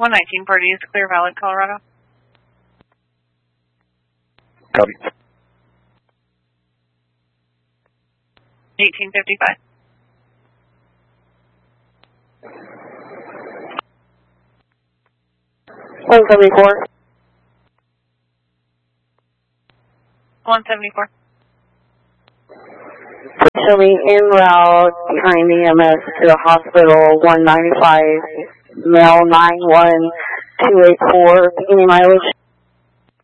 119 Purdy is Clear Valley, Colorado. Copy. 1855. One 174. Show me en route behind EMS to the hospital, 195, mail 91284, any mileage?